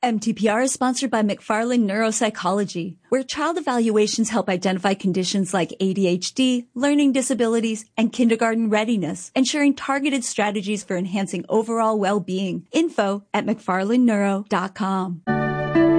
MTPR is sponsored by McFarland Neuropsychology, where child evaluations help identify conditions like ADHD, learning disabilities, and kindergarten readiness, ensuring targeted strategies for enhancing overall well-being. Info at McFarlandNeuro.com.